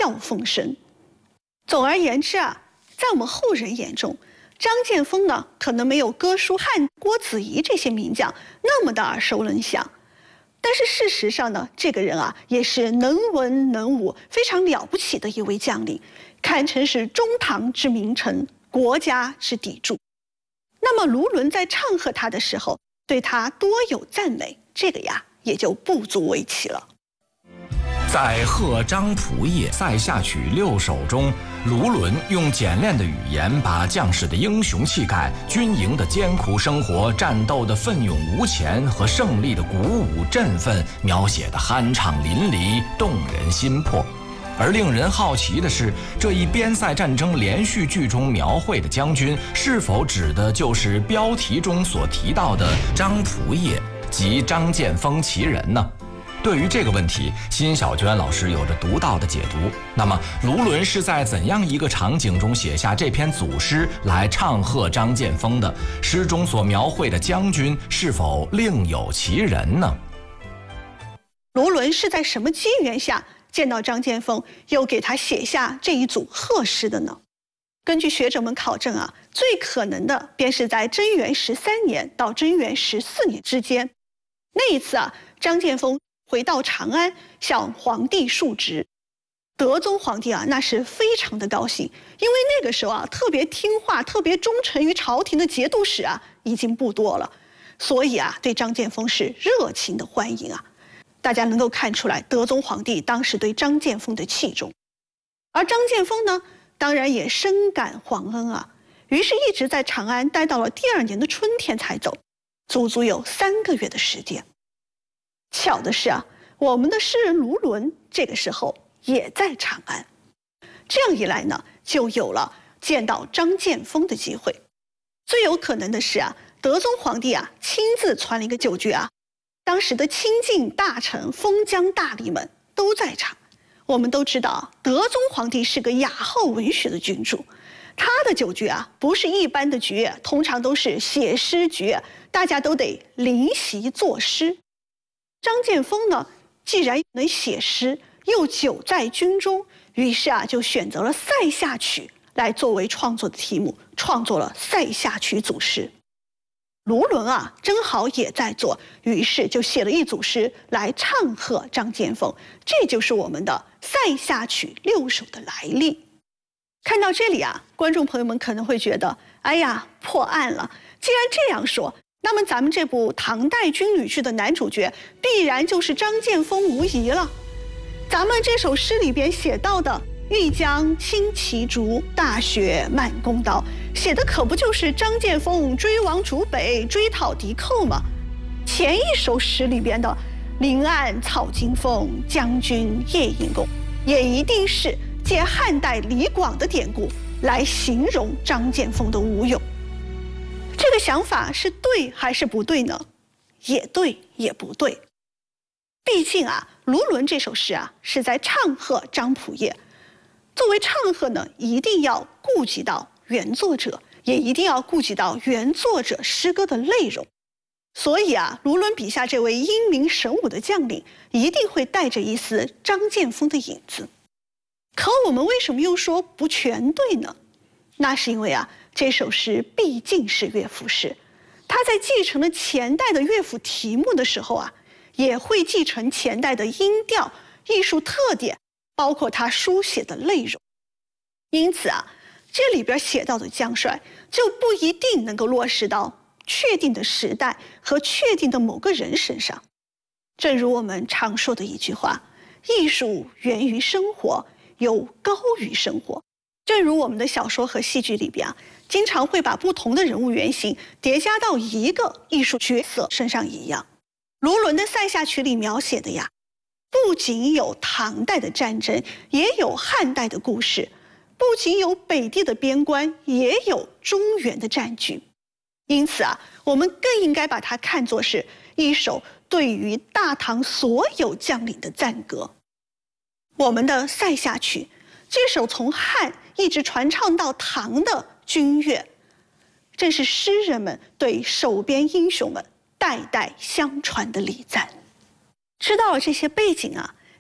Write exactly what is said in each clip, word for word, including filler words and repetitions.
笑风生。总而言之啊，在我们后人眼中，张建峰呢可能没有哥舒翰、郭子仪这些名将那么的耳熟能详，但是事实上呢，这个人啊也是能文能武、非常了不起的一位将领，堪称是中唐之名臣，国家之砥柱。那么卢纶在唱和他的时候，对他多有赞美，这个呀也就不足为奇了。 在《贺张仆射塞下曲六首》中，卢纶用简练的语言，把将士的英雄气概、军营的艰苦生活、战斗的奋勇无前和胜利的鼓舞振奋描写得酣畅淋漓，动人心魄。而令人好奇的是，这一边塞战争连续剧中描绘的将军，是否指的就是标题中所提到的张仆射及张建峰其人呢？对于这个问题，辛晓娟老师有着独到的解读。那么，卢纶是在怎样一个场景中写下这篇组诗来唱和张建峰的？诗中所描绘的将军是否另有其人呢？ 卢纶是在什么机缘下见到张建峰，又给他写下这一组贺诗的呢？根据学者们考证啊，最可能的便是在贞元十三年到贞元十四年之间。那一次啊，张建峰回到长安，向皇帝述职。德宗皇帝啊，那是非常的高兴，因为那个时候啊，特别听话、特别忠诚于朝廷的节度使啊，已经不多了，所以啊，对张建峰是热情的欢迎啊。大家能够看出来，德宗皇帝当时对张建峰的器重，而张建峰呢，当然也深感皇恩啊，于是一直在长安待到了第二年的春天才走，足足有三个月的时间。巧的是啊，我们的诗人卢纶这个时候也在长安，这样一来呢，就有了见到张建峰的机会。最有可能的是啊，德宗皇帝啊亲自传了一个酒爵啊，当时的亲近大臣、封疆大吏们都在场。我们都知道，德宗皇帝是个雅好文学的君主，他的酒爵啊不是一般的爵，通常都是写诗爵，大家都得临习作诗。张建峰呢，既然能写诗，又久在军中，于是啊，就选择了《塞下曲》来作为创作的题目，创作了《塞下曲》组诗。卢纶啊，正好也在做，于是就写了一组诗来唱和张建峰，这就是我们的《塞下曲》六首的来历。看到这里啊，观众朋友们可能会觉得，哎呀，破案了！既然这样说，那么咱们这部唐代军旅剧的男主角必然就是张建峰无疑了。咱们这首诗里边写到的“欲将轻骑逐，大雪漫弓刀”，写的可不就是张建峰追王逐北，追讨敌寇吗？前一首诗里边的“林暗草惊风，将军夜引弓”，也一定是借汉代李广的典故来形容张建峰的武勇。这个想法是对还是不对呢？也对也不对。毕竟啊，卢纶这首诗啊是在唱和张仆射，作为唱和呢，一定要顾及到原作者，也一定要顾及到原作者诗歌的内容。所以啊，卢纶笔下这位英明神武的将领，一定会带着一丝张建峰的影子。可我们为什么又说不全对呢？那是因为啊，这首诗毕竟是乐府诗，它在继承了前代的乐府题目的时候啊，也会继承前代的音调、艺术特点，包括它书写的内容。因此啊，这里边写到的将帅就不一定能够落实到确定的时代和确定的某个人身上。正如我们常说的一句话，艺术源于生活，又高于生活。正如我们的小说和戏剧里边啊，经常会把不同的人物原型叠加到一个艺术角色身上一样。卢纶的《塞下曲》里描写的呀，不仅有唐代的战争，也有汉代的故事，不仅有北地的边关，也有中原的战局。因此啊，我们更应该把它看作是一首对于大唐所有将领的赞歌。我们的《塞下曲》这首从汉一直传唱到唐的军乐，正是诗人们对守边英雄们代代相传的礼赞。知道了这些背景啊，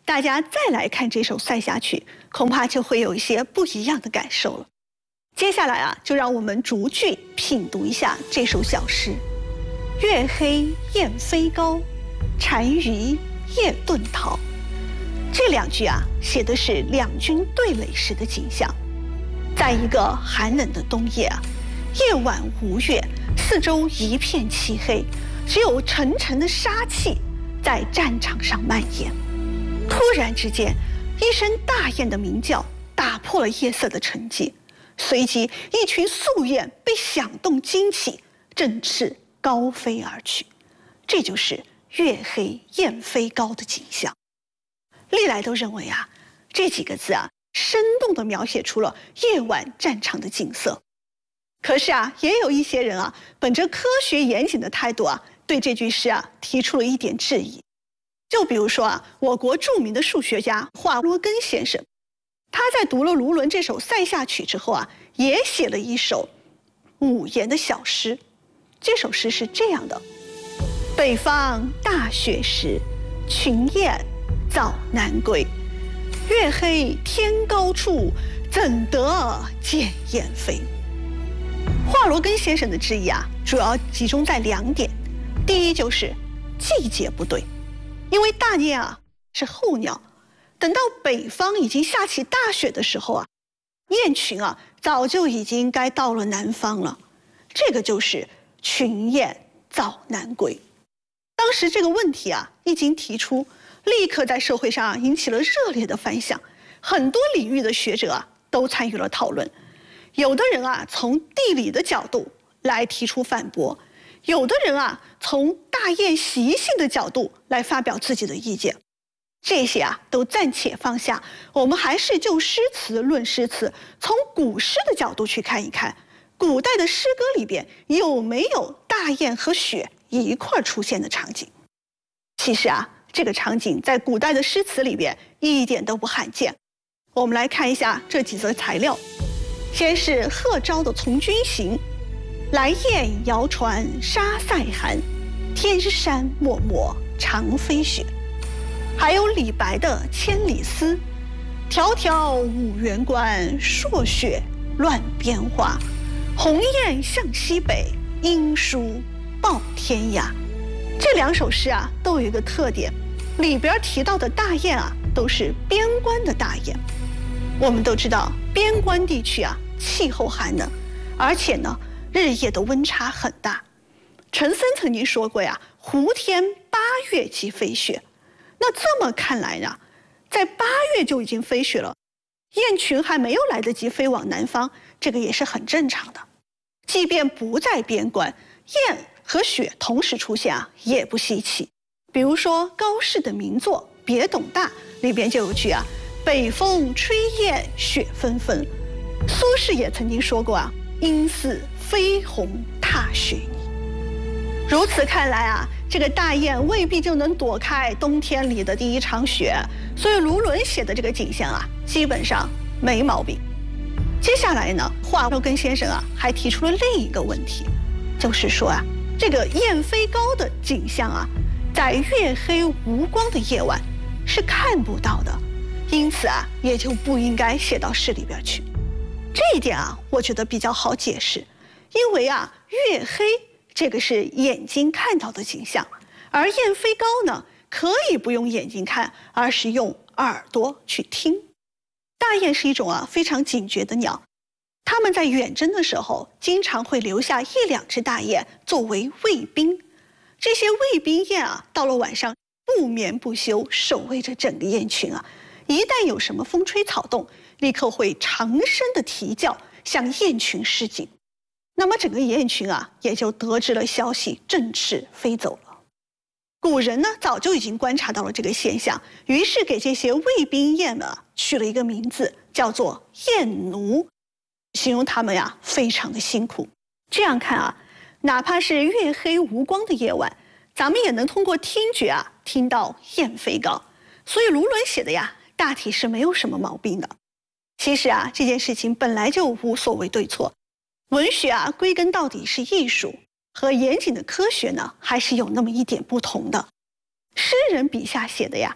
大家再来看这首《塞下曲》，恐怕就会有一些不一样的感受了。接下来啊，就让我们逐句品读一下这首小诗：月黑雁飞高，单于夜遁逃。这两句啊，写的是两军对垒时的景象。在一个寒冷的冬夜啊，夜晚无月，四周一片漆黑，只有沉沉的杀气在战场上蔓延。突然之间，一声大雁的鸣叫打破了夜色的沉寂，随即一群宿雁被响动惊起，振翅高飞而去。这就是月黑雁飞高的景象。历来都认为啊，这几个字啊，生动地描写出了夜晚战场的景色。可是啊，也有一些人啊，本着科学严谨的态度啊，对这句诗啊提出了一点质疑。就比如说啊，我国著名的数学家华罗庚先生，他在读了卢纶这首《塞下曲》之后啊，也写了一首五言的小诗。这首诗是这样的：北方大雪时，群雁早南归。月黑天高处，怎得见雁飞？华罗庚先生的质疑啊，主要集中在两点。第一就是季节不对，因为大雁啊是候鸟，等到北方已经下起大雪的时候啊，雁群啊早就已经该到了南方了。这个就是群雁早南归。当时这个问题啊一经提出，立刻在社会上引起了热烈的反响，很多领域的学者啊都参与了讨论。有的人啊从地理的角度来提出反驳，有的人啊从大雁习性的角度来发表自己的意见。这些啊都暂且放下，我们还是就诗词论诗词，从古诗的角度去看一看，古代的诗歌里边有没有大雁和雪一块出现的场景。其实啊，这个场景在古代的诗词里边一点都不罕见。我们来看一下这几则材料。先是贺昭的《从军行》：来雁摇船沙塞寒，天山漠漠长飞雪。还有李白的《千里思》：迢迢五原关，朔雪乱边花。鸿雁向西北，音书报天涯。这两首诗啊都有一个特点，里边提到的大雁啊都是边关的大雁。我们都知道边关地区啊气候寒冷，而且呢日夜的温差很大。陈森曾经说过呀，胡天八月即飞雪。那这么看来呢，在八月就已经飞雪了，雁群还没有来得及飞往南方，这个也是很正常的。即便不在边关，雁和雪同时出现啊，也不稀奇。比如说高适的名作《别董大》里边就有句啊：北风吹雁雪纷纷。苏轼也曾经说过啊：应似飞鸿踏雪泥。如此看来啊，这个大雁未必就能躲开冬天里的第一场雪，所以卢纶写的这个景象啊，基本上没毛病。接下来呢，华罗庚先生啊还提出了另一个问题，就是说啊，这个雁飞高的景象啊，在月黑无光的夜晚是看不到的，因此啊，也就不应该写到诗里边去。这一点啊，我觉得比较好解释，因为啊，月黑这个是眼睛看到的景象，而雁飞高呢，可以不用眼睛看，而是用耳朵去听。大雁是一种啊非常警觉的鸟，它们在远征的时候，经常会留下一两只大雁作为卫兵。这些卫兵雁啊，到了晚上不眠不休，守卫着整个雁群啊。一旦有什么风吹草动，立刻会长声的啼叫，向雁群示警。那么整个雁群啊，也就得知了消息，振翅飞走了。古人呢，早就已经观察到了这个现象，于是给这些卫兵雁呢取了一个名字，叫做雁奴，形容他们呀非常的辛苦。这样看啊，哪怕是月黑无光的夜晚，咱们也能通过听觉啊听到雁飞高。所以卢纶写的呀，大体是没有什么毛病的。其实啊，这件事情本来就无所谓对错，文学啊归根到底是艺术，和严谨的科学呢还是有那么一点不同的。诗人笔下写的呀，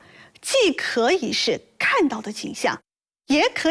既可以是看到的景象，也可以